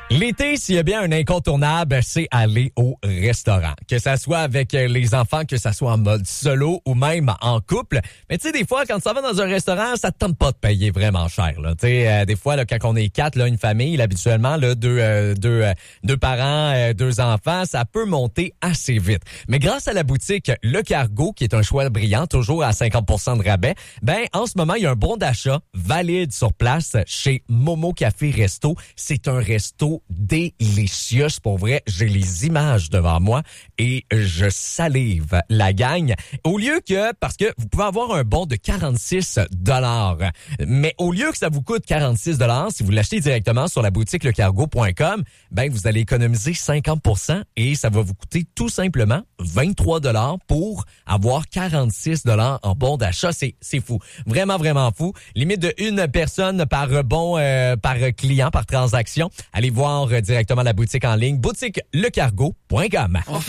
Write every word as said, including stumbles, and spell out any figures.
L'été, s'il y a bien un incontournable, c'est aller au restaurant. Que ça soit avec les enfants, que ça soit en mode solo ou même en couple. Mais tu sais, des fois, quand tu vas dans un restaurant, ça te tente pas de payer vraiment cher. Là. Tu sais, euh, des fois, là, quand on est quatre, là, une famille, là, habituellement, là, deux, euh, deux, euh, deux parents, euh, deux enfants, ça peut monter assez vite. Mais grâce à la boutique Le Cargo, qui est un choix brillant, toujours à cinquante pour cent de rabais, ben en ce moment, il y a un bon d'achat valide sur place chez Momo Café Resto. C'est un resto délicieux. Pour vrai, j'ai les images devant moi et je salive la gang. Au lieu que, parce que vous pouvez avoir un bon de quarante-six dollars, mais au lieu que ça vous coûte quarante-six dollars, si vous l'achetez directement sur la boutique le cargo point com, ben vous allez économiser cinquante pour cent et ça va vous coûter tout simplement vingt-trois dollars pour avoir quarante-six dollars en bon d'achat. C'est, c'est fou. Vraiment, vraiment fou. Limite de une personne par bon, euh, par client, par transaction. Allez voir directement la boutique en ligne, boutique le cargo point com.